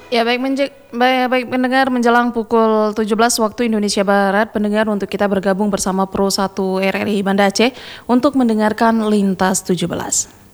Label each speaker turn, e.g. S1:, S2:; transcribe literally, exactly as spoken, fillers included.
S1: Ya baik, menje- baik, baik pendengar, menjelang pukul tujuh belas waktu Indonesia Barat, pendengar untuk kita bergabung bersama Pro satu R R I Banda Aceh untuk mendengarkan Lintas tujuh belas.